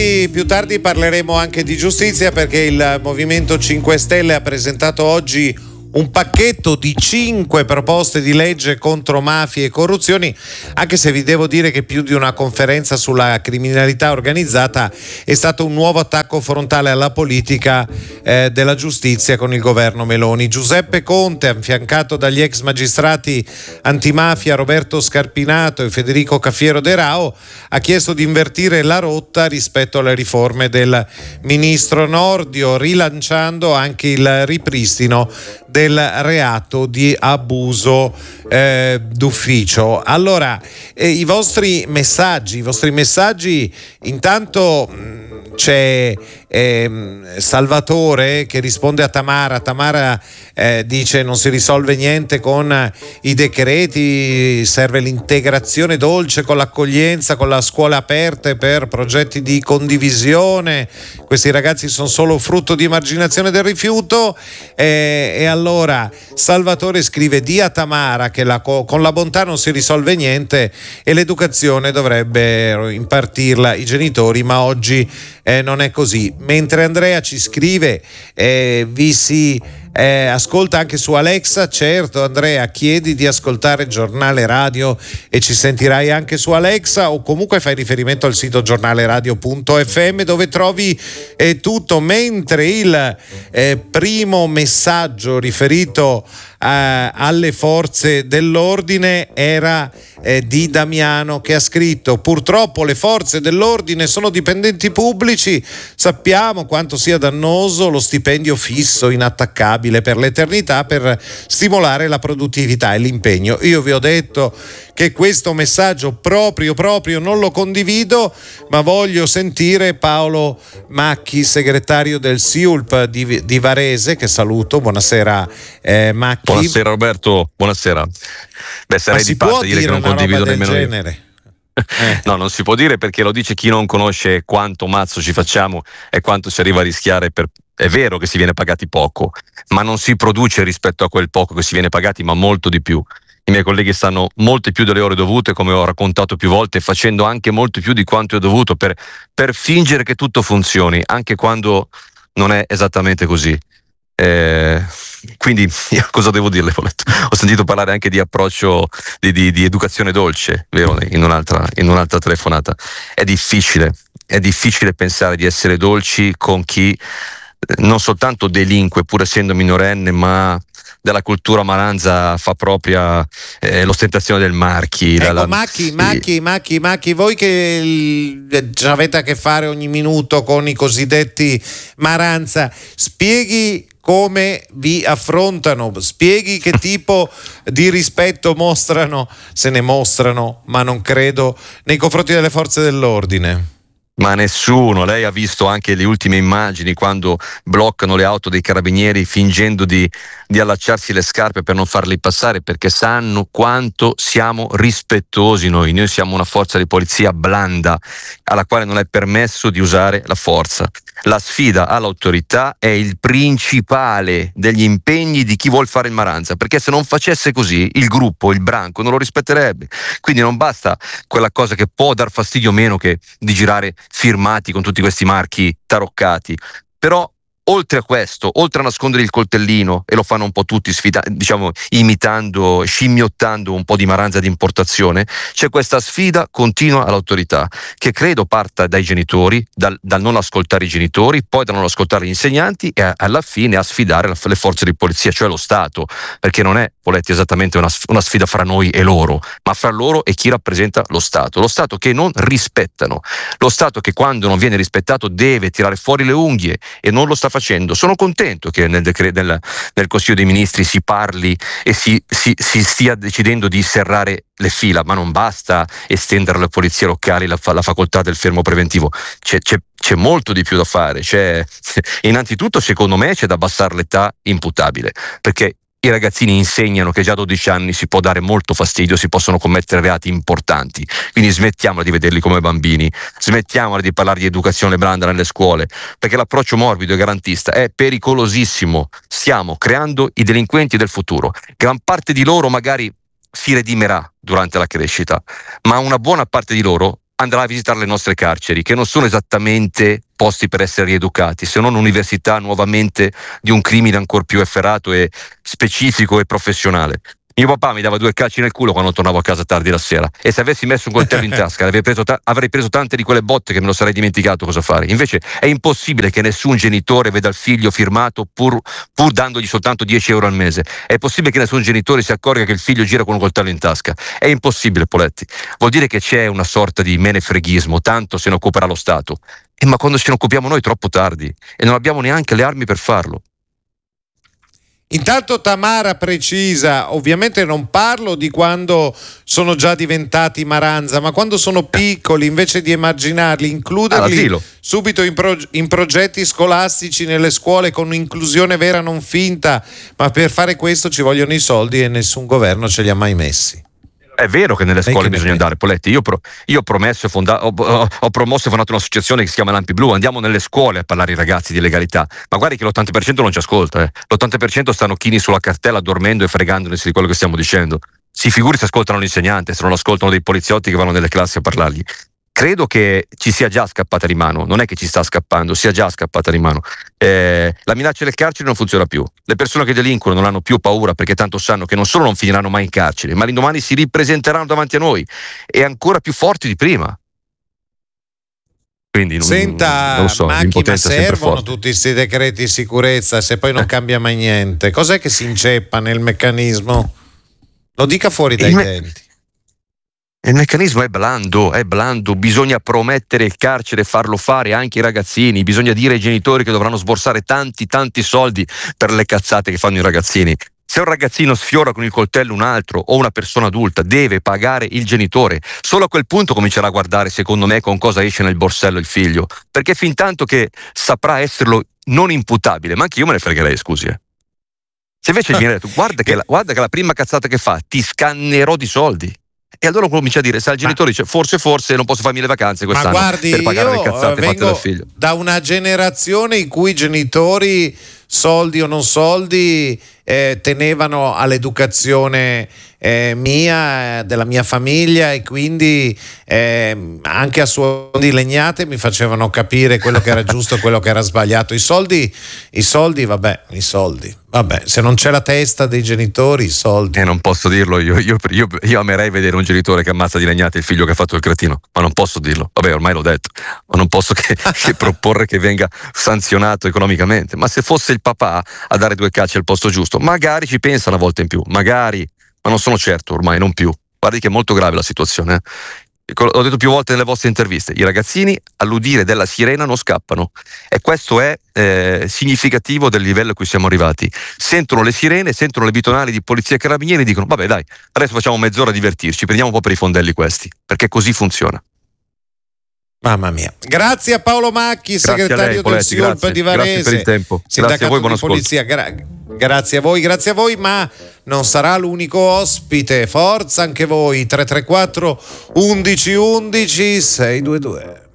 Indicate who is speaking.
Speaker 1: Più tardi parleremo anche di giustizia, perché il Movimento 5 Stelle ha presentato oggi un pacchetto di 5 proposte di legge contro mafie e corruzioni, anche se vi devo dire che più di una conferenza sulla criminalità organizzata è stato un nuovo attacco frontale alla politica della giustizia con il governo Meloni. Giuseppe Conte, affiancato dagli ex magistrati antimafia Roberto Scarpinato e Federico Cafiero De Rao, ha chiesto di invertire la rotta rispetto alle riforme del ministro Nordio, rilanciando anche il ripristino del reato di abuso d'ufficio. Allora, i vostri messaggi, intanto c'è Salvatore che risponde a Tamara dice: non si risolve niente con i decreti, serve l'integrazione dolce con l'accoglienza, con la scuola aperte per progetti di condivisione, questi ragazzi sono solo frutto di emarginazione del rifiuto. E allora Salvatore scrive: di a Tamara che con la bontà non si risolve niente e l'educazione dovrebbero impartirla i genitori, ma oggi non è così. Mentre Andrea ci scrive: vi si ascolta anche su Alexa. Certo Andrea, chiedi di ascoltare Giornale Radio e ci sentirai anche su Alexa, o comunque fai riferimento al sito giornaleradio.fm dove trovi tutto. Mentre il primo messaggio riferito alle forze dell'ordine era di Damiano, che ha scritto: purtroppo le forze dell'ordine sono dipendenti pubblici, sappiamo quanto sia dannoso lo stipendio fisso inattaccabile per l'eternità per stimolare la produttività e l'impegno. Io vi ho detto che questo messaggio proprio non lo condivido, ma voglio sentire Paolo Macchi, segretario del SIULP di Varese, che saluto. Buonasera Macchi.
Speaker 2: Buonasera Roberto, buonasera. Sarei di parte dire che non condivido nemmeno io. No, non si può dire, perché lo dice chi non conosce quanto mazzo ci facciamo e quanto si arriva a rischiare È vero che si viene pagati poco, ma non si produce rispetto a quel poco che si viene pagati, ma molto di più. I miei colleghi stanno molte più delle ore dovute, come ho raccontato più volte, facendo anche molto più di quanto è dovuto per fingere che tutto funzioni, anche quando non è esattamente così. Quindi io cosa devo dirle? Ho sentito parlare anche di approccio di educazione dolce, vero? In un'altra telefonata. È difficile pensare di essere dolci con chi non soltanto delinque pur essendo minorenne, ma della cultura malanza fa propria l'ostentazione del marchi.
Speaker 1: Ecco, Macchi, voi che avete a che fare ogni minuto con i cosiddetti maranza, spieghi come vi affrontano, spieghi che tipo di rispetto mostrano, se ne mostrano, ma non credo, nei confronti delle forze dell'ordine.
Speaker 2: Ma nessuno. Lei ha visto anche le ultime immagini quando bloccano le auto dei carabinieri fingendo di allacciarsi le scarpe per non farli passare, perché sanno quanto siamo rispettosi noi siamo una forza di polizia blanda alla quale non è permesso di usare la forza. La sfida all'autorità è il principale degli impegni di chi vuol fare il maranza, perché se non facesse così il gruppo, il branco non lo rispetterebbe. Quindi non basta quella cosa che può dar fastidio o meno che di girare firmati con tutti questi marchi taroccati, però oltre a questo, oltre a nascondere il coltellino, e lo fanno un po' tutti imitando, scimmiottando un po' di maranza di importazione, c'è questa sfida continua all'autorità che credo parta dai genitori, dal non ascoltare i genitori, poi da non ascoltare gli insegnanti e alla fine a sfidare le forze di polizia, cioè lo Stato, perché non è, Poletti, esattamente una sfida fra noi e loro, ma fra loro e chi rappresenta lo Stato che non rispettano, lo Stato che quando non viene rispettato deve tirare fuori le unghie e non lo sta facendo. Sono contento che nel Consiglio dei Ministri si parli e si stia decidendo di serrare le fila, ma non basta estendere alle polizie locali la facoltà del fermo preventivo. C'è molto di più da fare. Innanzitutto, secondo me, c'è da abbassare l'età imputabile, perché i ragazzini insegnano che già a 12 anni si può dare molto fastidio, si possono commettere reati importanti, quindi smettiamola di vederli come bambini, smettiamola di parlare di educazione blanda nelle scuole, perché l'approccio morbido e garantista è pericolosissimo. Stiamo creando i delinquenti del futuro. Gran parte di loro magari si redimerà durante la crescita, ma una buona parte di loro andrà a visitare le nostre carceri, che non sono esattamente posti per essere rieducati, se non università nuovamente di un crimine ancora più efferato e specifico e professionale. Mio papà mi dava 2 calci nel culo quando tornavo a casa tardi la sera, e se avessi messo un coltello in tasca avrei preso tante di quelle botte che me lo sarei dimenticato cosa fare. Invece è impossibile che nessun genitore veda il figlio firmato pur dandogli soltanto 10 euro al mese. È possibile che nessun genitore si accorga che il figlio gira con un coltello in tasca. È impossibile, Poletti. Vuol dire che c'è una sorta di menefreghismo, tanto se ne occuperà lo Stato. Ma quando ce ne occupiamo noi troppo tardi, e non abbiamo neanche le armi per farlo.
Speaker 1: Intanto Tamara precisa, ovviamente non parlo di quando sono già diventati maranza, ma quando sono piccoli, invece di emarginarli, includerli subito in progetti scolastici nelle scuole con un'inclusione vera non finta, ma per fare questo ci vogliono i soldi e nessun governo ce li ha mai messi.
Speaker 2: È vero che nelle scuole bisogna andare, Poletti. Io ho promosso e fondato un'associazione che si chiama Lampi Blu. Andiamo nelle scuole a parlare ai ragazzi di legalità. Ma guardi che l'80% non ci ascolta. L'80% stanno chini sulla cartella dormendo e fregandonesi di quello che stiamo dicendo. Si figuri se ascoltano l'insegnante, se non ascoltano dei poliziotti che vanno nelle classi a parlargli. Credo che ci sia già scappata di mano, non è che ci sta scappando, sia già scappata di mano. La minaccia del carcere non funziona più. Le persone che delinquono non hanno più paura perché tanto sanno che non solo non finiranno mai in carcere, ma l'indomani si ripresenteranno davanti a noi e ancora più forti di prima. Quindi non lo so,
Speaker 1: Macchi, ma servono tutti questi decreti di sicurezza se poi non cambia mai niente? Cos'è che si inceppa nel meccanismo? Lo dica fuori dai denti.
Speaker 2: Il meccanismo è blando, bisogna promettere il carcere e farlo fare anche ai ragazzini, bisogna dire ai genitori che dovranno sborsare tanti soldi per le cazzate che fanno i ragazzini. Se un ragazzino sfiora con il coltello un altro o una persona adulta, deve pagare il genitore. Solo a quel punto comincerà a guardare, secondo me, con cosa esce nel borsello il figlio, perché fin tanto che saprà esserlo non imputabile, ma anche io me ne fregherei, scusi. Se invece gli viene detto, guarda che la prima cazzata che fa, ti scannerò di soldi. E allora comincia a dire, sai, il genitore dice forse non posso farmi le vacanze quest'anno per pagare le cazzate fatte dal figlio.
Speaker 1: Da una generazione in cui i genitori, soldi o non soldi, tenevano all'educazione mia, della mia famiglia, e quindi anche a suon di legnate mi facevano capire quello che era giusto e quello che era sbagliato. I soldi, vabbè, se non c'è la testa dei genitori, i soldi.
Speaker 2: Non posso dirlo, io amerei vedere un genitore che ammazza di legnate il figlio che ha fatto il cretino, ma non posso dirlo. Vabbè, ormai l'ho detto, ma non posso che proporre che venga sanzionato economicamente. Ma se fosse il papà a dare 2 calci al posto giusto, magari ci pensa una volta in più, magari, ma non sono certo ormai, non più. Guardi che è molto grave la situazione. L'ho detto più volte nelle vostre interviste, i ragazzini all'udire della sirena non scappano, e questo è significativo del livello a cui siamo arrivati. Sentono le sirene, sentono le bitonali di polizia e carabinieri e dicono vabbè dai, adesso facciamo mezz'ora a divertirci, prendiamo un po' per i fondelli questi, perché così funziona.
Speaker 1: Mamma mia. Grazie a Paolo Macchi, segretario del SIULP di Varese.
Speaker 2: Grazie per il tempo.
Speaker 1: Sindacato
Speaker 2: grazie a voi, buon
Speaker 1: di polizia. Grazie a voi, ma non sarà l'unico ospite. Forza anche voi. 334 11 11 622.